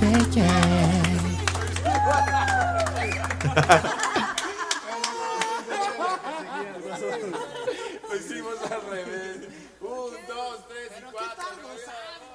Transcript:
Lo hicimos al revés. 1, 2, 3 y 4.